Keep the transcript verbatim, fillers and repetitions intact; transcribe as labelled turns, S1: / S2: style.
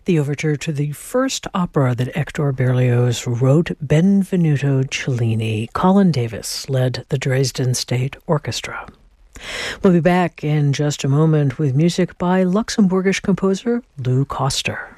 S1: the overture to the first opera that Hector Berlioz wrote, Benvenuto Cellini. Colin Davis led the Dresden State Orchestra. We'll be back in just a moment with music by Luxembourgish composer Lou Koster.